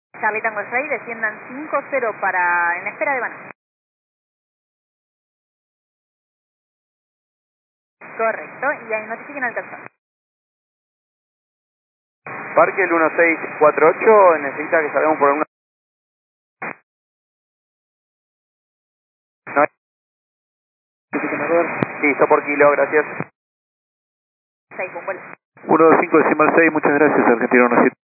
Charlie Tango 6, desciendan 5-0 para en espera de Banana. Correcto, y ahí notifiquen al tercero. Parque el 1648, necesita que salgamos por una... No hay... Sí, por kilo, gracias. 6, vuelo. 125 decimal 6, muchas gracias, Argentina 17.